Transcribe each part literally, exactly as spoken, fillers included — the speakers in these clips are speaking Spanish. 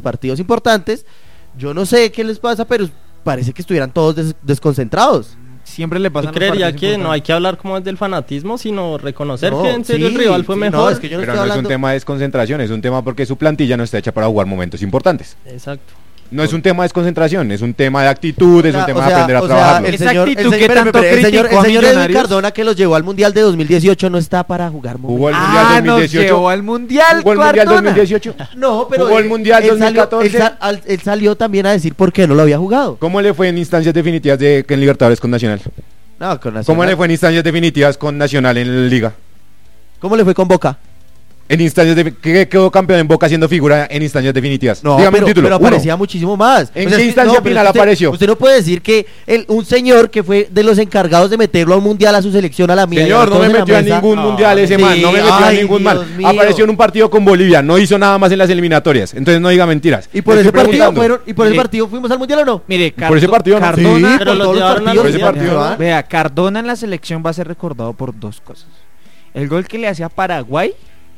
partidos importantes. Yo no sé qué les pasa, pero parece que estuvieran todos des- desconcentrados. Siempre le pasa. Yo creería que no hay que hablar como del fanatismo, sino reconocer No, que en serio sí, el rival fue sí, mejor. no, es que yo no Pero estoy no hablando... es un tema de desconcentración, es un tema porque su plantilla no está hecha para jugar momentos importantes. Exacto. No es un tema de desconcentración, es un tema de actitud, es O sea, un tema o de sea, aprender a o sea, trabajarlo. el Esa señor, actitud el que señor, tanto espere, el señor, criticó el a señor Edwin Millonarios. Cardona, que los llevó al Mundial de dos mil dieciocho, no está para jugar Jugó el momentos. Mundial Ah, dos mil nos dieciocho. llevó al Mundial, Jugó el Mundial Cardona. dos mil dieciocho. No, pero Jugó el él- Mundial él dos mil catorce. Salió, él, sal- al- él salió también a decir por qué no lo había jugado. ¿Cómo le fue en instancias definitivas de en Libertadores con Nacional? No, con Nacional. ¿Cómo le fue en instancias definitivas con Nacional en la Liga? ¿Cómo le fue con Boca? En instancias de ¿qué quedó campeón en Boca siendo figura en instancias definitivas? No, Dígame pero, un título. pero uno. aparecía muchísimo más. ¿En O qué sea, es que- instancia pero final usted- apareció? Usted no puede decir que el, un señor que fue de los encargados de meterlo a un mundial a su selección a la mía. Señor, no me metió a ningún mundial ese sí, man, no me metió ay, a ningún Dios man. mío. Apareció en un partido con Bolivia, no hizo nada más en las eliminatorias. Entonces no diga mentiras. Y por Le ese estoy partido preguntando. fueron, y por ese Mire. partido fuimos al mundial o no. Mire, Por ese partido no. Cardona, Sí, pero por los todos los llevaron al partidos. Por ese ya, partido. ¿ah? Vea, Cardona en la selección va a ser recordado por dos cosas. El gol que le hacía a Paraguay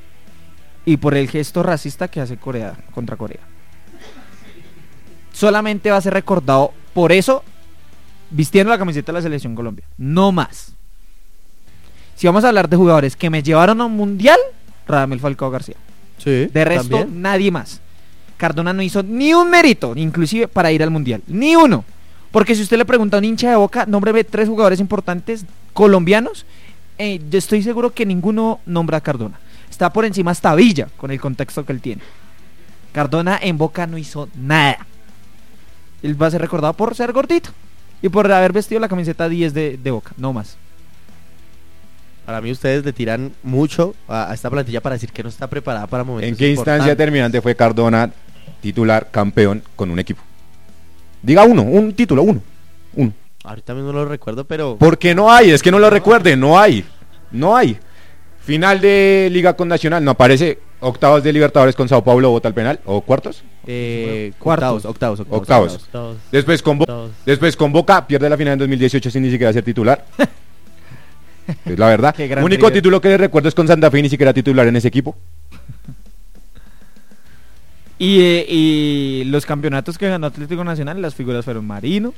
y por el gesto racista que hace Corea contra Corea. Solamente va a ser recordado por eso vistiendo la camiseta de la selección Colombia. No más. Si vamos a hablar de jugadores que me llevaron a un mundial, Radamel Falcao García. Sí. De resto, también. nadie más. Cardona no hizo ni un mérito, inclusive para ir al mundial. Ni uno. Porque si usted le pregunta a un hincha de Boca, nómbreme tres jugadores importantes colombianos, eh, yo estoy seguro que ninguno nombra a Cardona. Está por encima hasta Villa, con el contexto que él tiene. Cardona en Boca no hizo nada. Él va a ser recordado por ser gordito y por haber vestido la camiseta diez de, de Boca, no más. Para mí ustedes le tiran mucho a, a esta plantilla para decir que no está preparada para momentos ¿En qué instancia importantes. determinante fue Cardona titular campeón con un equipo? Diga uno, un título, uno. Uno. Ahorita mismo no lo recuerdo, pero... Porque no hay, es que no lo recuerde, no hay. No hay. Final de Liga con Nacional, no aparece. Octavos de Libertadores con Sao Paulo, vota al penal. ¿O cuartos? Eh, Cuartos. octavos, octavos, octavos. Octavos. Todos, Después con, Bo- todos. después con Boca, pierde la final en dos mil dieciocho sin ni siquiera ser titular. Es la verdad. Qué gran Único River. título que le recuerdo es con Santa Fe y ni siquiera titular en ese equipo. Y, eh, y los campeonatos que ganó Atlético Nacional, las figuras fueron Marino.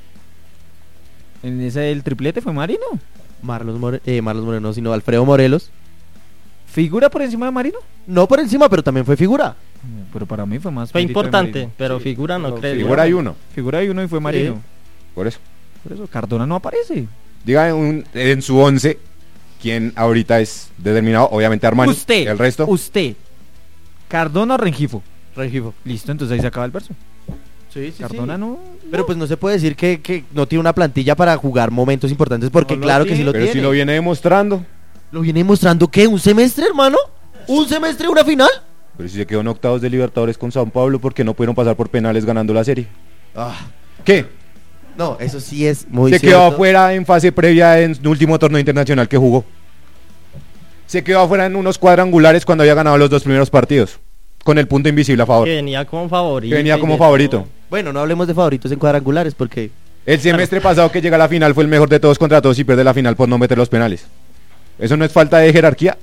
En ese el triplete fue Marino. Marlos, More- eh, Marlos Moreno, sino Alfredo Morelos. ¿Figura por encima de Marino? No por encima, pero también fue figura. Pero para mí fue más Fue mérito de importante, Marino. pero Sí, figura no pero creo. Figura hay uno. Figura hay uno y fue Marino. Por eso. Por eso Cardona no aparece. Diga un- en su once quién ahorita es determinado. Obviamente Armani. Usted. El resto. Usted. Cardona o Rengifo. Rengifo. Listo, entonces ahí se acaba el verso. Sí, sí, Cardona sí. no. Pero pues no se puede decir que, que no tiene una plantilla para jugar momentos importantes, porque No lo claro que sí tiene. lo Pero tiene. si lo viene demostrando. ¿Lo viene mostrando qué? ¿Un semestre, hermano? ¿Un semestre, una final? Pero si se quedó en octavos de Libertadores con Sao Paulo porque no pudieron pasar por penales ganando la serie. Ah, ¿Qué? no, eso sí es muy Se cierto. quedó afuera en fase previa en su último torneo internacional que jugó. Se quedó afuera en unos cuadrangulares cuando había ganado los dos primeros partidos. Con el punto invisible a favor. Que venía como favorito. Que venía y como de favorito. todo. Bueno, no hablemos de favoritos en cuadrangulares porque... El semestre pasado que llega a la final fue el mejor de todos contra todos y pierde la final por no meter los penales. ¿Eso no es falta de jerarquía?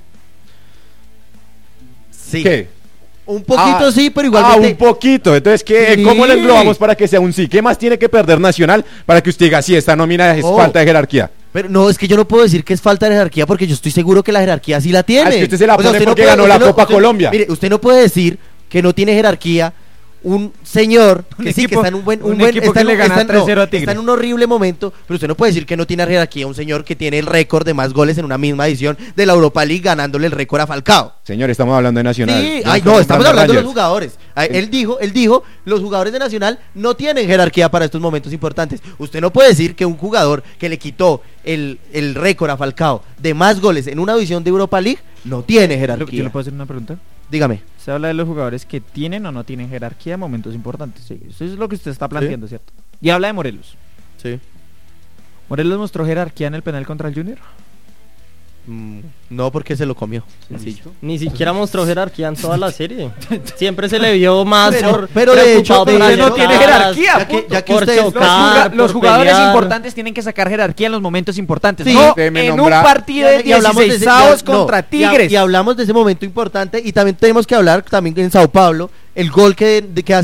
Sí. ¿Qué? Un poquito Ah, sí, pero Ah, igualmente... un poquito. Entonces, ¿qué? Sí. ¿Cómo lo englobamos para que sea un sí? ¿Qué más tiene que perder Nacional para que usted diga, sí, esta nómina es Oh. falta de jerarquía? Pero no, es que yo no puedo decir que es falta de jerarquía porque yo estoy seguro que la jerarquía sí la tiene. Ah, es que usted se la pone usted porque ganó la usted Copa usted- Colombia. Mire, usted no puede decir que no tiene jerarquía un señor que Un sí que equipo- está en un buen... un buen equipo está que en le un- gana está en- tres cero no, a Tigres. está en un horrible momento, pero usted no puede decir que no tiene jerarquía un señor que tiene el récord de más goles en una misma edición de la Europa League ganándole el récord a Falcao. Señor, estamos hablando de Nacional. Sí, No ay, estamos no, estamos hablando de los Rangers. jugadores. Ay, Él dijo, él dijo, los jugadores de Nacional no tienen jerarquía para estos momentos importantes. Usted no puede decir que un jugador que le quitó el, el récord a Falcao de más goles en una edición de Europa League no tiene ¿Yo jerarquía. le puedo hacer una pregunta? Dígame. Se habla de los jugadores que tienen o no tienen jerarquía en momentos importantes. Sí, eso es lo que usted está planteando, ¿cierto? Y habla de Morelos. Sí. ¿Morelos mostró jerarquía en el penal contra el Junior? Mm, no, porque se lo comió. Sencillo. Ni siquiera mostró jerarquía en toda la serie. Siempre se le vio más Pero- por pero de hecho, preocupado por de hacer hecho- no tiene jugadas, jerarquía, Ya que, punto. ya que por ustedes... chocar. Los, juga- por los jugadores pelear. importantes tienen que sacar jerarquía en los momentos importantes. Sí. No Usted me en nombra- un partido de Y hablamos de ese- dieciseis ya- no, contra y ha- Tigres. Y, hablamos de ese momento importante y también tenemos que hablar también en Sao Paulo el gol que, de, que